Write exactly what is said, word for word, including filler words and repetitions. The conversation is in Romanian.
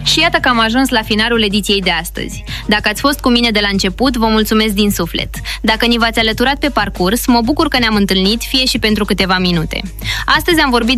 Și iată că am ajuns la finalul ediției de astăzi. Dacă ați fost cu mine de la început, vă mulțumesc din suflet. Dacă ni v-ați alăturat pe parcurs, mă bucur că ne-am întâlnit, fie și pentru câteva minute. Astăzi am vorbit